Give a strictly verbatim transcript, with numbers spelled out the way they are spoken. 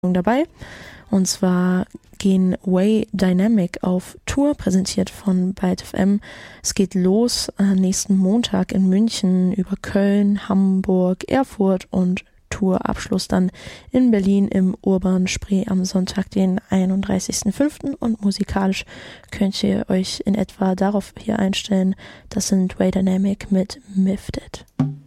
dabei. Und zwar gehen Way Dynamic auf Tour, präsentiert von Byte F M. Es geht los äh, nächsten Montag in München über Köln, Hamburg, Erfurt und Tourabschluss dann in Berlin im Urban Spree am Sonntag, den einunddreißigsten fünften Und musikalisch könnt ihr euch in etwa darauf hier einstellen. Das sind Way Dynamic mit Mifted.